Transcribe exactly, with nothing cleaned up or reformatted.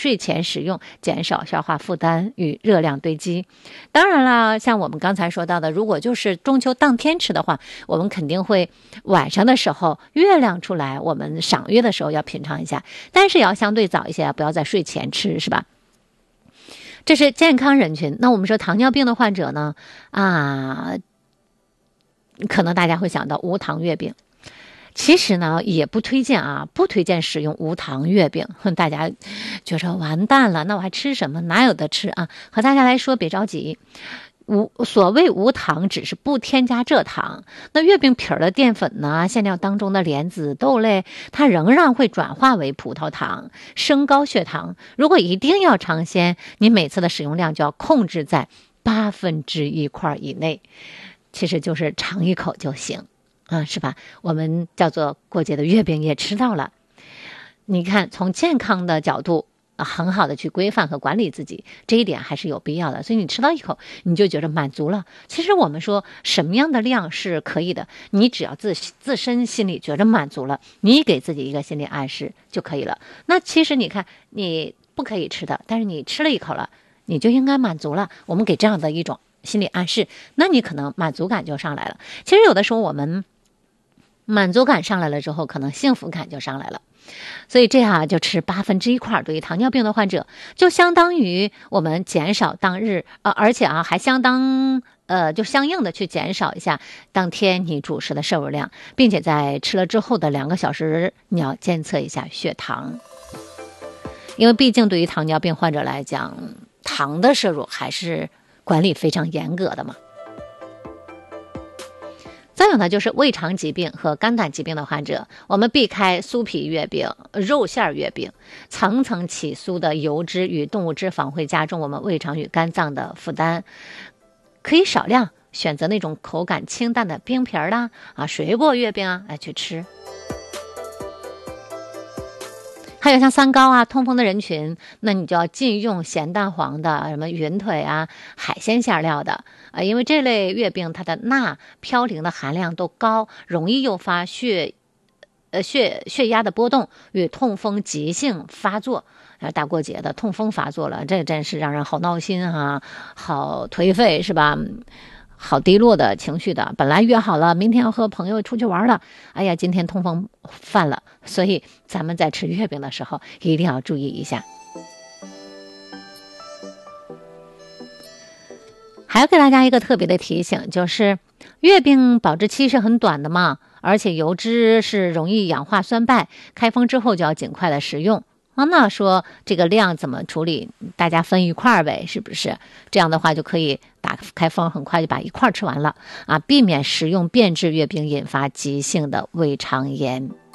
睡前食用，减少消化负担与热量堆积。当然了，像我们刚才说到的，如果就是中秋当天吃的话，我们肯定会晚上的时候月亮出来，我们赏月的时候要品尝一下，但是也要相对早一些，不要在睡前吃，是吧？这是健康人群。那我们说糖尿病的患者呢，啊，可能大家会想到无糖月饼。其实呢，也不推荐啊，不推荐使用无糖月饼。大家觉着完蛋了，那我还吃什么？哪有的吃啊？和大家来说，别着急。无所谓无糖，只是不添加蔗糖。那月饼皮儿的淀粉呢，馅料当中的莲子豆类，它仍然会转化为葡萄糖，升高血糖。如果一定要尝鲜，你每次的使用量就要控制在八分之一块以内，其实就是尝一口就行。啊，是吧？我们叫做过节的月饼也吃到了。你看，从健康的角度，啊，很好的去规范和管理自己，这一点还是有必要的。所以你吃到一口，你就觉得满足了。其实我们说什么样的量是可以的，你只要自自身心里觉得满足了，你给自己一个心理暗示就可以了。那其实你看，你不可以吃的，但是你吃了一口了，你就应该满足了。我们给这样的一种心理暗示，那你可能满足感就上来了。其实有的时候我们满足感上来了之后，可能幸福感就上来了。所以这样就吃八分之一块，对于糖尿病的患者，就相当于我们减少当日，呃，而且啊还相当呃就相应的去减少一下当天你主食的摄入量，并且在吃了之后的两个小时，你要监测一下血糖，因为毕竟对于糖尿病患者来讲，糖的摄入还是管理非常严格的嘛。再有呢，就是胃肠疾病和肝胆疾病的患者，我们避开酥皮月饼、肉馅月饼，层层起酥的油脂与动物脂肪会加重我们胃肠与肝脏的负担，可以少量选择那种口感清淡的冰皮儿啦、啊水果月饼啊来去吃。还有像三高啊、痛风的人群，那你就要禁用咸蛋黄的什么云腿啊、海鲜馅料的啊，因为这类月饼它的钠、嘌呤的含量都高，容易诱发血呃血血压的波动与痛风急性发作。大过节的痛风发作了，这真是让人好闹心啊，好颓废是吧？好低落的情绪的，本来约好了明天要和朋友出去玩了，哎呀，今天痛风犯了，所以咱们在吃月饼的时候一定要注意一下。还要给大家一个特别的提醒，就是月饼保质期是很短的嘛，而且油脂是容易氧化酸败，开封之后就要尽快的食用。啊，那说这个量怎么处理？大家分一块呗，是不是？这样的话就可以打开封，很快就把一块吃完了啊，避免食用变质月饼引发急性的胃肠炎。